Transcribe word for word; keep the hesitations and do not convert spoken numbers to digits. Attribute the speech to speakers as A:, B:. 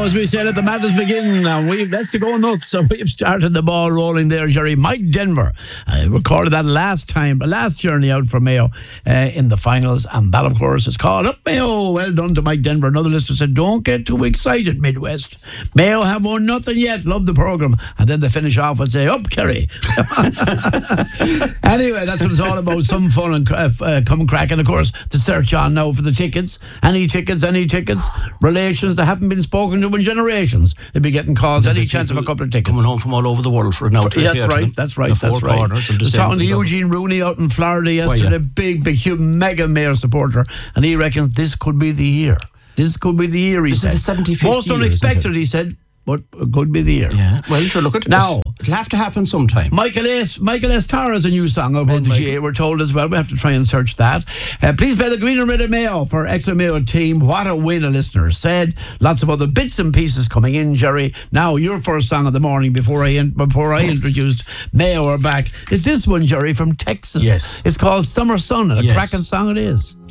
A: Now, as we said, let the madness begin. Now, we've, let's go nuts. So we've started the ball rolling there, Jerry. Mike Denver uh, recorded that last time, last journey out for Mayo uh, in the finals. And that, of course, is called Up Mayo. Well done to Mike Denver. Another listener said, don't get too excited, Midwest. Mayo have won nothing yet. Love the programme. And then they finish off and say, Up, Kerry. Anyway, that's what it's all about. Some fun and uh, uh, come crack. And, of course, the search on now for the tickets. Any tickets, any tickets. Relations that haven't been spoken to in generations. They'll be getting calls any chance of a couple of tickets.
B: Coming home from all over the world for an out.
A: Yeah, that's right, that's right, that's right. I was talking to Eugene Rooney out in Florida yesterday, well, yeah. big, big, huge, mega Mayo supporter, and he reckons this could be the year. This could be the year, he
B: this
A: said.
B: Is the seventy-fifth
A: Most
B: year,
A: unexpected, he said, but it could be the year.
B: Yeah. Well, sure, look at it.
A: Now,
B: it'll have to happen sometime.
A: Michael S. Michael S. Tara has a new song about
B: Ben
A: the
B: Michael.
A: G A, we're told as well. We have to try and search that. Uh, please play the Green and Red of Mayo for Extra Mayo team. What a win, a listener said. Lots of other bits and pieces coming in, Jerry. Now, your first song of the morning before I in, before I introduced Mayo are back is this one, Jerry, from Texas.
B: Yes.
A: It's called Summer Sun, and a
B: yes.
A: cracking song it is.